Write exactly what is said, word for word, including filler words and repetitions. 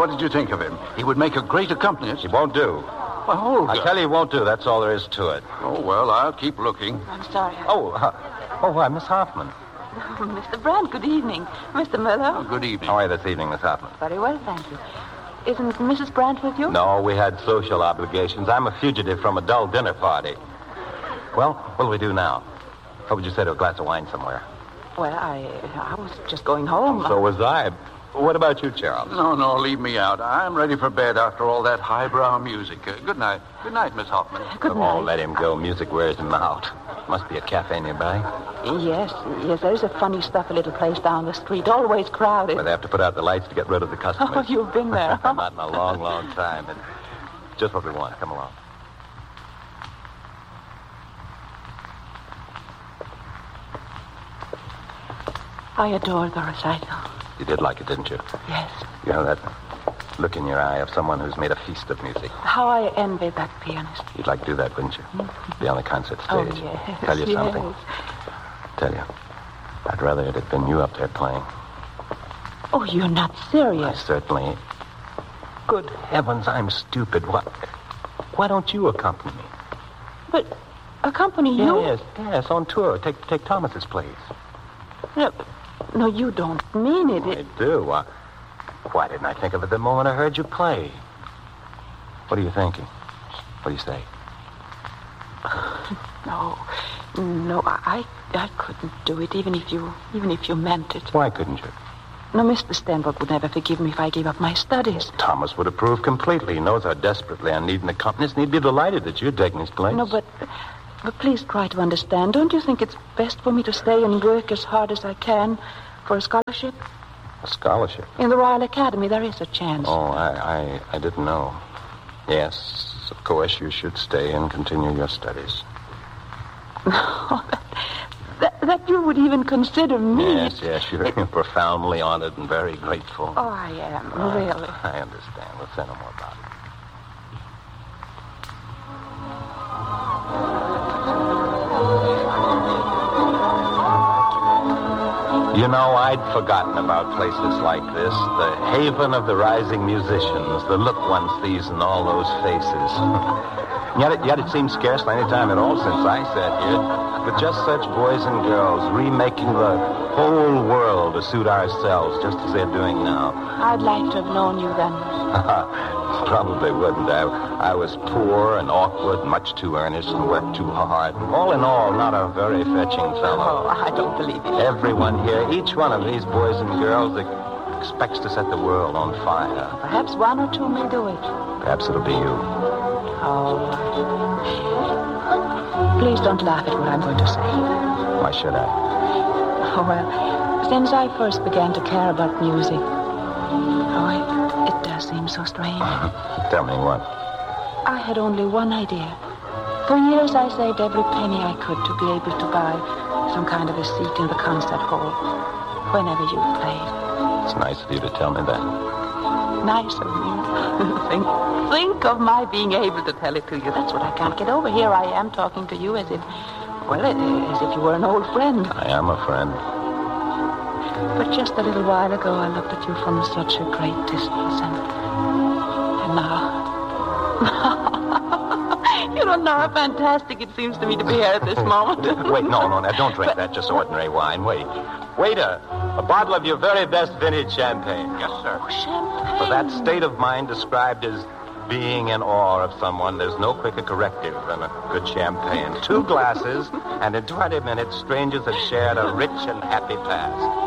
what did you think of him? He would make a great accompanist. He won't do. Well, Olga. I tell you, he won't do. That's all there is to it. Oh, well, I'll keep looking. I'm sorry. Oh, uh, oh, why, Miss Hoffman. Oh, Mister Brandt, good evening. Mister Miller. Oh, good evening. How are you this evening, Miss Hoffman? Very well, thank you. Isn't Missus Brandt with you? No, we had social obligations. I'm a fugitive from a dull dinner party. Well, what do we do now? What would you say to a glass of wine somewhere? Well, I I was just going home. So was I. What about you, Charles? No, no, leave me out. I'm ready for bed after all that highbrow music. Uh, good night. Good night, Miss Hoffman. Good night. Oh, let him go. Music wears him out. Must be a cafe nearby. Yes, yes, there's a funny stuff, a little place down the street, always crowded. Where they have to put out the lights to get rid of the customers. Oh, you've been there. Not in a long, long time. But just what we want. Come along. I adored the recital. You did like it, didn't you? Yes. You know that look in your eye of someone who's made a feast of music. How I envied that pianist. You'd like to do that, wouldn't you? Mm-hmm. Be on the concert stage. Oh, yes. Tell you yes. something. Tell you. I'd rather it had been you up there playing. Oh, you're not I serious. certainly. Good heavens, I'm stupid. What? Why don't you accompany me? But accompany you? Yes, yes, on tour. Take take Thomas's place. No, no, you don't mean it. I it... do. Uh, why didn't I think of it the moment I heard you play? What are you thinking? What do you say? No, no, I, I couldn't do it, even if you, even if you meant it. Why couldn't you? No, Mister Stenbrook would never forgive me if I gave up my studies. Thomas would approve completely. He knows how desperately I need an accompanist, and he'd be delighted that you're taking his place. No, but, but please try to understand. Don't you think it's best for me to stay and work as hard as I can for a scholarship? A scholarship? In the Royal Academy, there is a chance. Oh, I, I, I didn't know. Yes, of course, you should stay and continue your studies. No, that, that, that you would even consider me. Yes, yes, you're it... profoundly honored and very grateful. Oh, I am, uh, really. I understand. We'll say no more about it. You know, I'd forgotten about places like this, the haven of the rising musicians, the look one sees in all those faces. yet, it, yet it seems scarcely any time at all since I sat here, with just such boys and girls remaking the whole world to suit ourselves, just as they're doing now. I'd like to have known you then. Probably wouldn't. I, I was poor and awkward, much too earnest, and worked too hard. All in all, not a very fetching fellow. Oh, I don't believe it. Everyone here, each one of these boys and girls expects to set the world on fire. Perhaps one or two may do it. Perhaps it'll be you. Oh. Please don't laugh at what I'm going to say. Why should I? Oh, well, since I first began to care about music, oh, it, it does seem so strange. Tell me what. I had only one idea. For years, I saved every penny I could to be able to buy some kind of a seat in the concert hall whenever you played. It's nice of you to tell me that. Nice of you. think, think of my being able to tell it to you. That's what I can't get over. Here I am talking to you as if, well, as if you were an old friend. I am a friend. But just a little while ago, I looked at you from such a great distance, and, and now... You don't know how fantastic it seems to me to be here at this moment. Wait, no, no, now, don't drink but... that, just ordinary wine. Wait. Waiter, a bottle of your very best vintage champagne. Yes, sir. Oh, champagne. For that state of mind described as being in awe of someone, there's no quicker corrective than a good champagne. Two glasses, and in twenty minutes, strangers have shared a rich and happy past.